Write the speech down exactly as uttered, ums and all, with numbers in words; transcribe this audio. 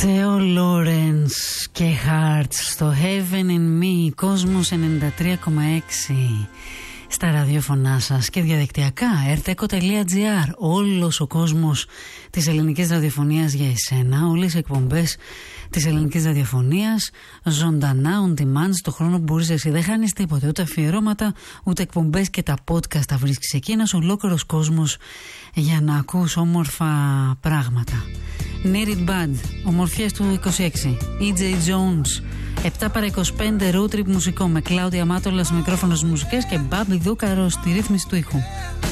Theo Lawrence και Hearts στο Heaven in Me, Κόσμος ενενήντα τρία κόμμα έξι στα ραδιόφωνά σας και διαδικτυακά ερτέκο τελεία τζι άρ. Όλος ο κόσμος της ελληνικής ραδιοφωνίας για εσένα, όλες οι εκπομπές της ελληνικής ραδιοφωνίας ζωντανά on demand στο χρόνο που μπορείς εσύ. Δεν χάνεις τίποτε, ούτε αφιερώματα ούτε εκπομπές, και τα podcast τα βρίσκεις εκεί. Ένας ολόκληρος κόσμος για να ακούς όμορφα πράγματα. Need It Bad, ομορφιές του είκοσι έξι, ι τζέι Jones, επτά παρά είκοσι πέντε road trip μουσικό με Κλάουδια Μάτολα στο μικρόφωνο στις μουσικές και Μπάμπη Δούκαρο στη ρύθμιση του ήχου.